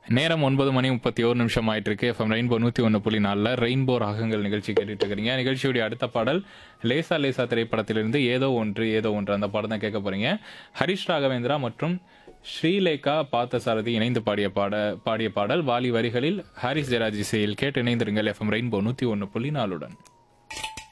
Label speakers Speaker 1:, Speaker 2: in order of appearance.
Speaker 1: நேரம் 9:31 ஆயிட்டு இருக்கு. எஃப்எம் ரெயின்போ 101.4 ரெயின்போ ராகங்கள் நிகழ்ச்சி கேட்டுட்டு இருக்கிறீங்க. நிகழ்ச்சியுடைய அடுத்த பாடல் லேசா லேசா திரைப்படத்திலிருந்து ஏதோ ஒன்று ஏதோ ஒன்று அந்த பாடம் தான் கேட்க போறீங்க. ஹரிஷ் ராகவேந்திரா மற்றும் ஸ்ரீலேகா பார்த்தசாரதி இணைந்து பாடிய பாடல் வாலி வரிகளில் ஹாரிஸ் ஜெயராஜ் இசையில் கேட்டு இணைந்திருங்கள். FM rainbow 101.4.